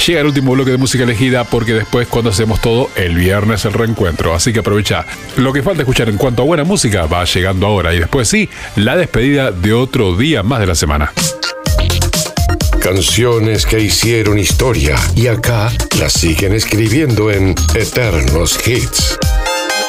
llega el último bloque de música elegida, porque después, cuando hacemos todo, el viernes el reencuentro. Así que aprovecha. Lo que falta escuchar en cuanto a buena música va llegando ahora. Y después sí, la despedida de otro día más de la semana. Canciones que hicieron historia y acá las siguen escribiendo en Eternos Hits.